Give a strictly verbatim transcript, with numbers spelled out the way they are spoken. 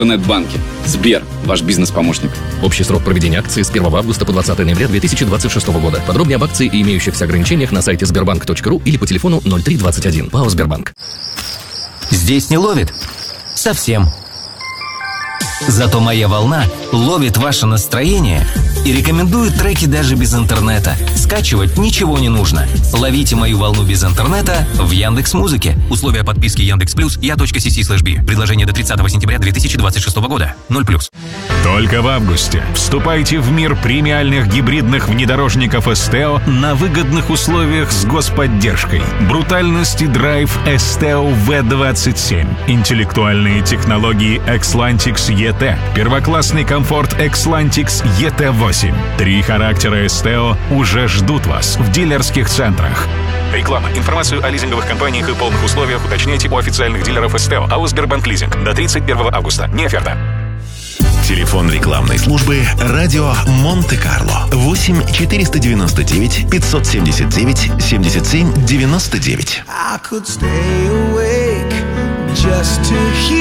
Интернет-банки. Сбер, ваш бизнес-помощник. Общий срок проведения акции с первого августа по двадцатое ноября две тысячи двадцать шестого года. Подробнее об акции и имеющихся ограничениях на сайте сбербанк точка ру или по телефону ноль три двадцать один. ПАО «Сбербанк». Здесь не ловит? Совсем. Зато «Моя волна» ловит ваше настроение и рекомендует треки даже без интернета. Скачивать ничего не нужно. Ловите «Мою волну» без интернета в Яндекс.Музыке. Условия подписки Яндекс Плюс я.си слэш би. Предложение до тридцатого сентября две тысячи двадцать шестого года. ноль плюс. Только в августе вступайте в мир премиальных гибридных внедорожников Esteo на выгодных условиях с господдержкой. Брутальность и драйв Esteo ви двадцать семь. Интеллектуальные технологии Xlantix и ти. Первоклассный комфорт Xlantix и ти восемь. Три характера Esteo уже ждут вас в дилерских центрах. Реклама. Информацию о лизинговых компаниях и полных условиях уточняйте у официальных дилеров Esteo. АО «Сбербанк Лизинг» до тридцать первого августа. Не оферта. Телефон рекламной службы «Радио Монте-Карло» восемь четыреста девяносто девять пятьсот семьдесят девять семьдесят семь девяносто девять. I could stay awake just to hear